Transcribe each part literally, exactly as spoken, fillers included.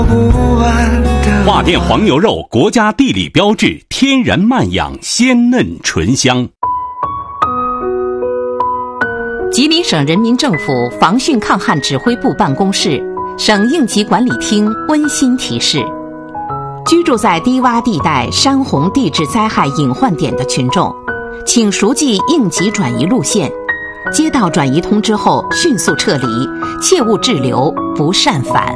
华店黄牛肉，国家地理标志，天然慢养，鲜嫩醇香。 吉林省人民政府防汛抗旱指挥部办公室、省应急管理厅温馨提示：居住在低洼地带、山洪地质灾害隐患点的群众，请熟记应急转移路线，接到转移通知后迅速撤离，切勿滞留，不擅返。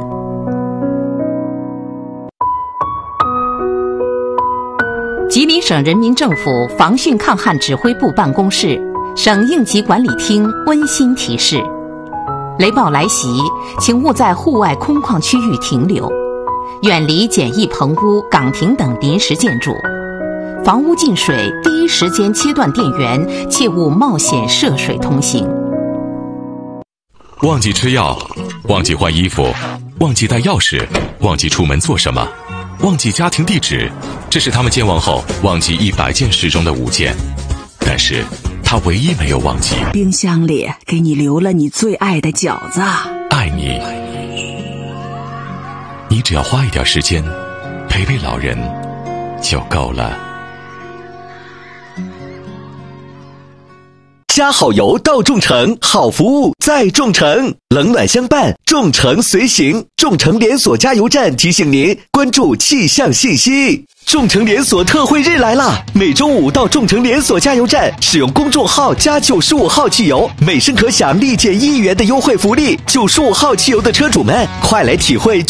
吉林省人民政府防汛抗旱指挥部办公室、省应急管理厅温馨提示：雷暴来袭，请勿在户外空旷区域停留，远离简易棚屋、岗亭等临时建筑。房屋进水，第一时间切断电源，切勿冒险涉水通行。 忘记吃药，忘记换衣服，忘记带钥匙，忘记出门做什么，忘记家庭地址，这是他们健忘后忘记一百件事中的五件。但是他唯一没有忘记， 冰箱里给你留了你最爱的饺子。 爱你，你只要花一点时间陪陪老人就够了。 加好油到众诚，好服务在众诚，冷暖相伴，众诚随行。众诚连锁加油站提醒您关注气象信息。众诚连锁特惠日来啦！每周五到众诚连锁加油站使用公众号加九十五号汽油，每升可享立减一元的优惠福利。九十五号汽油的车主们，快来体会